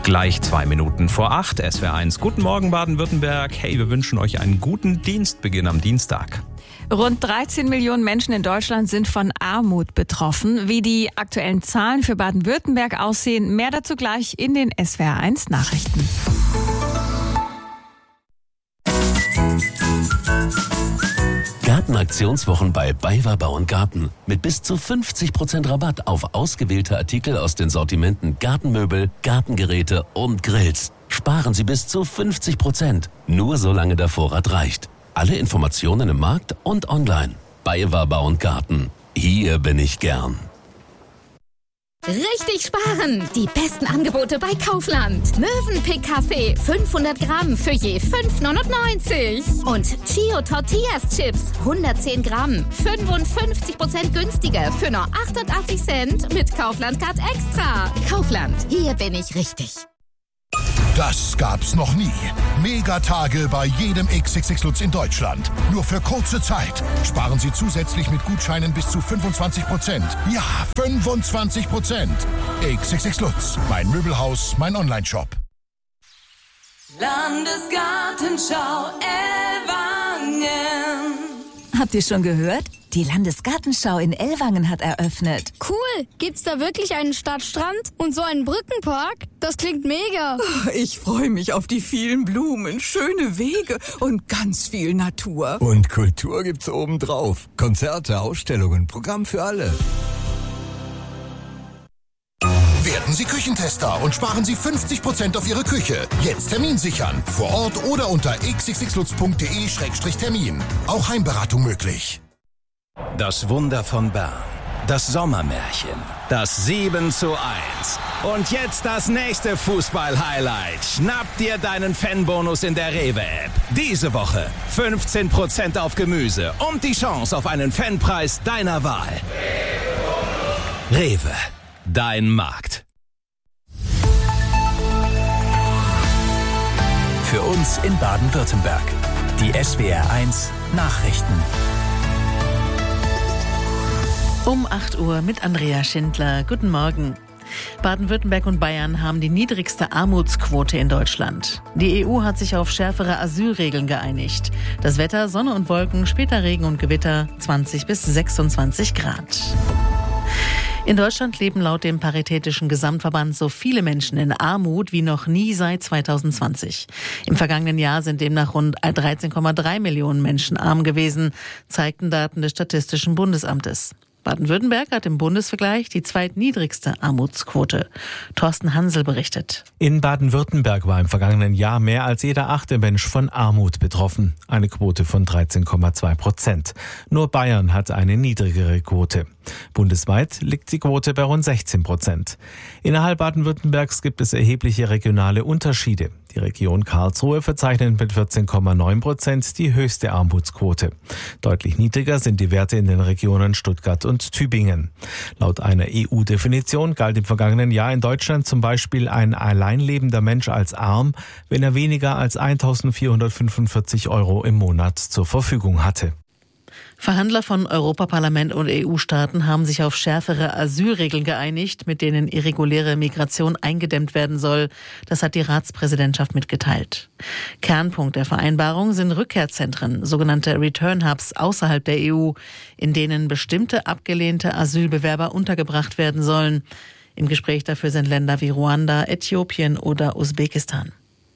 Gleich 2 Minuten vor 8, SWR1. Guten Morgen Baden-Württemberg. Hey, wir wünschen euch einen guten Dienstbeginn am Dienstag. Rund 13 Millionen Menschen in Deutschland sind von Armut betroffen. Wie die aktuellen Zahlen für Baden-Württemberg aussehen, mehr dazu gleich in den SWR1 Nachrichten. Gartenaktionswochen bei BayWa Bau & Garten. Mit bis zu 50% Rabatt auf ausgewählte Artikel aus den Sortimenten Gartenmöbel, Gartengeräte und Grills. Sparen Sie bis zu 50%. Nur solange der Vorrat reicht. Alle Informationen im Markt und online. BayWa Bau & Garten. Hier bin ich gern. Richtig sparen! Die besten Angebote bei Kaufland. Mövenpick Kaffee 500 Gramm für je 5,99. Und Chio Tortillas Chips 110 Gramm 55% günstiger für nur 88 Cent mit Kaufland Card Extra. Kaufland, hier bin ich richtig. Das gab's noch nie. Megatage bei jedem XXX Lutz in Deutschland. Nur für kurze Zeit. Sparen Sie zusätzlich mit Gutscheinen bis zu 25%. Ja, 25%. XXX Lutz. Mein Möbelhaus, mein Onlineshop. Landesgartenschau Ellwangen. Habt ihr schon gehört? Die Landesgartenschau in Ellwangen hat eröffnet. Cool! Gibt's da wirklich einen Stadtstrand und so einen Brückenpark? Das klingt mega. Ich freue mich auf die vielen Blumen, schöne Wege und ganz viel Natur. Und Kultur gibt's obendrauf. Konzerte, Ausstellungen, Programm für alle. Werden Sie Küchentester und sparen Sie 50% auf Ihre Küche. Jetzt Termin sichern. Vor Ort oder unter xxxlutz.de/termin. Auch Heimberatung möglich. Das Wunder von Bern. Das Sommermärchen. Das 7:1. Und jetzt das nächste Fußball-Highlight. Schnapp dir deinen Fanbonus in der Rewe-App. Diese Woche 15% auf Gemüse und die Chance auf einen Fanpreis deiner Wahl. Rewe. Dein Markt. Für uns in Baden-Württemberg. Die SWR1 Nachrichten. Um 8 Uhr mit Andrea Schindler. Guten Morgen. Baden-Württemberg und Bayern haben die niedrigste Armutsquote in Deutschland. Die EU hat sich auf schärfere Asylregeln geeinigt. Das Wetter, Sonne und Wolken, später Regen und Gewitter, 20 bis 26 Grad. In Deutschland leben laut dem Paritätischen Gesamtverband so viele Menschen in Armut wie noch nie seit 2020. Im vergangenen Jahr sind demnach rund 13,3 Millionen Menschen arm gewesen, zeigten Daten des Statistischen Bundesamtes. Baden-Württemberg hat im Bundesvergleich die zweitniedrigste Armutsquote. Thorsten Hansel berichtet. In Baden-Württemberg war im vergangenen Jahr mehr als jeder 8. Mensch von Armut betroffen. Eine Quote von 13,2%. Nur Bayern hat eine niedrigere Quote. Bundesweit liegt die Quote bei rund 16%. Innerhalb Baden-Württembergs gibt es erhebliche regionale Unterschiede. Die Region Karlsruhe verzeichnet mit 14,9% die höchste Armutsquote. Deutlich niedriger sind die Werte in den Regionen Stuttgart und Tübingen. Laut einer EU-Definition galt im vergangenen Jahr in Deutschland zum Beispiel ein alleinlebender Mensch als arm, wenn er weniger als 1.445 € im Monat zur Verfügung hatte. Verhandler von Europaparlament und EU-Staaten haben sich auf schärfere Asylregeln geeinigt, mit denen irreguläre Migration eingedämmt werden soll. Das hat die Ratspräsidentschaft mitgeteilt. Kernpunkt der Vereinbarung sind Rückkehrzentren, sogenannte Return Hubs außerhalb der EU, in denen bestimmte abgelehnte Asylbewerber untergebracht werden sollen. Im Gespräch dafür sind Länder wie Ruanda, Äthiopien oder Usbekistan.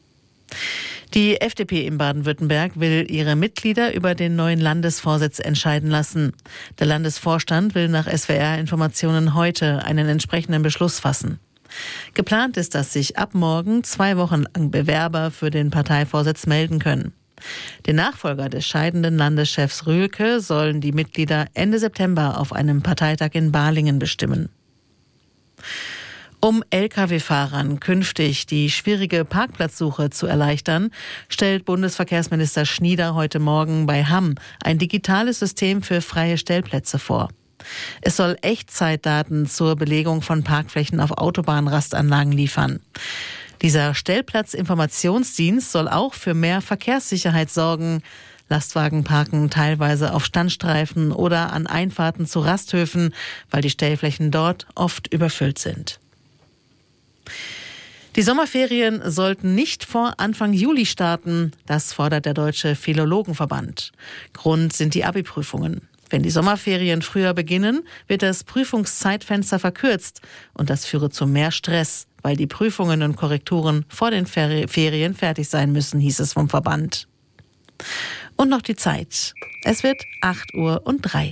Die FDP in Baden-Württemberg will ihre Mitglieder über den neuen Landesvorsitz entscheiden lassen. Der Landesvorstand will nach SWR-Informationen heute einen entsprechenden Beschluss fassen. Geplant ist, dass sich ab morgen 2 Wochen lang Bewerber für den Parteivorsitz melden können. Den Nachfolger des scheidenden Landeschefs Rühlke sollen die Mitglieder Ende September auf einem Parteitag in Balingen bestimmen. Um Lkw-Fahrern künftig die schwierige Parkplatzsuche zu erleichtern, stellt Bundesverkehrsminister Schnieder heute Morgen bei Hamm ein digitales System für freie Stellplätze vor. Es soll Echtzeitdaten zur Belegung von Parkflächen auf Autobahnrastanlagen liefern. Dieser Stellplatzinformationsdienst soll auch für mehr Verkehrssicherheit sorgen. Lastwagen parken teilweise auf Standstreifen oder an Einfahrten zu Rasthöfen, weil die Stellflächen dort oft überfüllt sind. Die Sommerferien sollten nicht vor Anfang Juli starten. Das fordert der Deutsche Philologenverband. Grund sind die Abi-Prüfungen. Wenn die Sommerferien früher beginnen, wird das Prüfungszeitfenster verkürzt. Und das führe zu mehr Stress, weil die Prüfungen und Korrekturen vor den Ferien fertig sein müssen, hieß es vom Verband. Und noch die Zeit. Es wird 8:03 Uhr.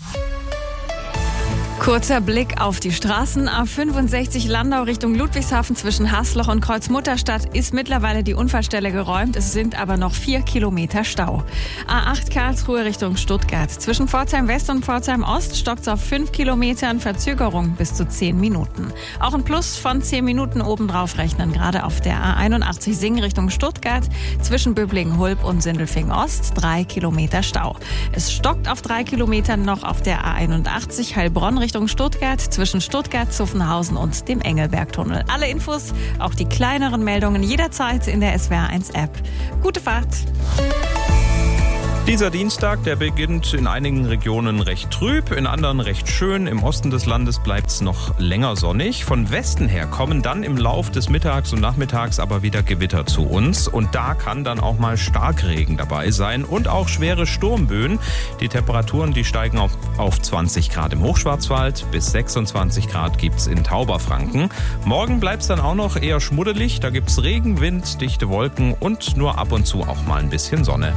Kurzer Blick auf die Straßen. A65 Landau Richtung Ludwigshafen zwischen Hasloch und Kreuzmutterstadt ist mittlerweile die Unfallstelle geräumt. Es sind aber noch 4 Kilometer Stau. A8 Karlsruhe Richtung Stuttgart. Zwischen Pforzheim West und Pforzheim Ost stockt es auf 5 Kilometern, Verzögerung bis zu 10 Minuten. Auch ein Plus von 10 Minuten obendrauf rechnen, gerade auf der A81 Singen Richtung Stuttgart. Zwischen Böblingen-Hulb und Sindelfingen Ost 3 Kilometer Stau. Es stockt auf 3 Kilometern noch auf der A81 Heilbronn Richtung Stuttgart, zwischen Stuttgart, Zuffenhausen und dem Engelbergtunnel. Alle Infos, auch die kleineren Meldungen jederzeit in der SWR1-App. Gute Fahrt! Dieser Dienstag, der beginnt in einigen Regionen recht trüb, in anderen recht schön. Im Osten des Landes bleibt es noch länger sonnig. Von Westen her kommen dann im Lauf des Mittags und Nachmittags aber wieder Gewitter zu uns. Und da kann dann auch mal Starkregen dabei sein und auch schwere Sturmböen. Die Temperaturen, die steigen auf 20 Grad im Hochschwarzwald, bis 26 Grad gibt es in Tauberfranken. Morgen bleibt es dann auch noch eher schmuddelig. Da gibt es Regen, Wind, dichte Wolken und nur ab und zu auch mal ein bisschen Sonne.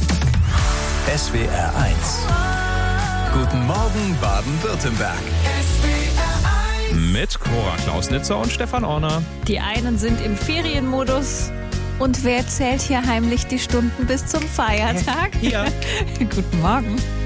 SWR 1. Guten Morgen Baden-Württemberg. Mit Cora Klausnitzer und Stefan Orner. Die einen sind im Ferienmodus. Und wer zählt hier heimlich die Stunden bis zum Feiertag? Hier. Guten Morgen.